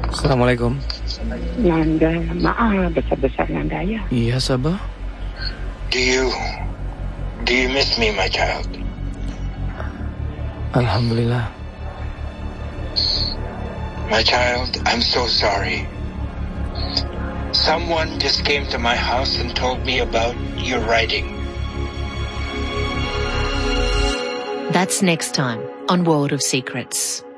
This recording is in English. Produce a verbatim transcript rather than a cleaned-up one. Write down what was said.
Assalamualaikum. Nanda, maaf, besar-besar Nanda ya. Iya, Sabah. Do you, do you miss me, my child? Alhamdulillah. My child, I'm so sorry. Someone just came to my house and told me about your writing. That's next time on World of Secrets.